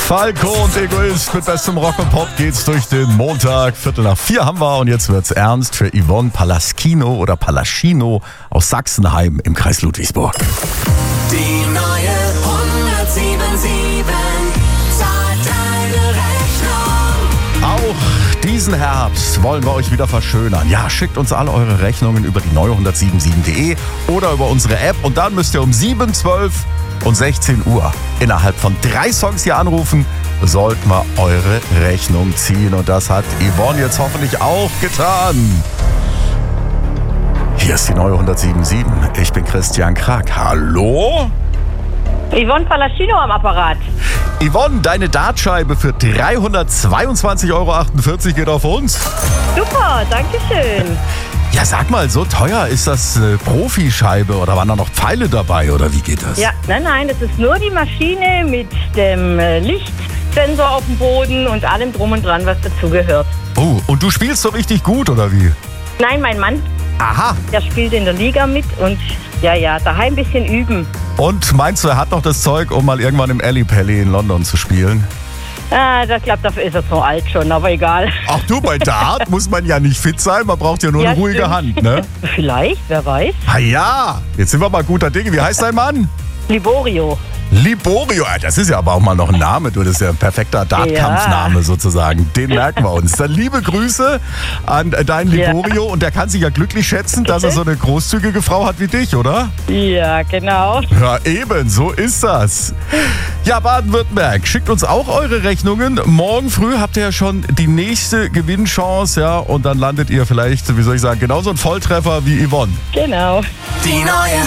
Falco und Egoist mit bestem Rock und Pop geht's durch den Montag. 3:45 haben wir und jetzt wird's ernst für Yvonne Palaschino oder Palaschino aus Sachsenheim im Kreis Ludwigsburg. Die neue 107.7 zahlt deine Rechnung. Auch diesen Herbst wollen wir euch wieder verschönern. Ja, schickt uns alle eure Rechnungen über die neue 107.7.de oder über unsere App und dann müsst ihr um 7, 12 und 16 Uhr innerhalb von 3 Songs hier anrufen, sollten wir eure Rechnung ziehen. Und das hat Yvonne jetzt hoffentlich auch getan. Hier ist die neue 107.7. Ich bin Christian Krag. Hallo? Yvonne Palaschino am Apparat. Yvonne, deine Dartscheibe für 322,48 € geht auf uns. Super, danke schön. Ja, sag mal, so teuer ist das Profischeibe oder waren da noch Pfeile dabei oder wie geht das? Ja, nein, das ist nur die Maschine mit dem Lichtsensor auf dem Boden und allem drum und dran, was dazugehört. Oh, und du spielst so richtig gut oder wie? Nein, mein Mann, Aha. der spielt in der Liga mit und ja, daheim ein bisschen üben. Und meinst du, er hat noch das Zeug, um mal irgendwann im Alley Pally in London zu spielen? Ich glaube, dafür ist er so alt schon, aber egal. Ach du, bei Dart muss man ja nicht fit sein, man braucht ja nur Ja, eine ruhige stimmt. Hand, ne? Vielleicht, wer weiß. Ah ja, jetzt sind wir mal guter Dinge. Wie heißt dein Mann? Liborio. Liborio, das ist ja aber auch mal noch ein Name, du, das ist ja ein perfekter Dartkampfname sozusagen. Den merken wir uns. Dann liebe Grüße an deinen Liborio und der kann sich ja glücklich schätzen, dass er so eine großzügige Frau hat wie dich, oder? Ja, genau. Ja, eben, so ist das. Ja, Baden-Württemberg, schickt uns auch eure Rechnungen. Morgen früh habt ihr ja schon die nächste Gewinnchance, ja, und dann landet ihr vielleicht, wie soll ich sagen, genauso ein Volltreffer wie Yvonne. Genau. Die neue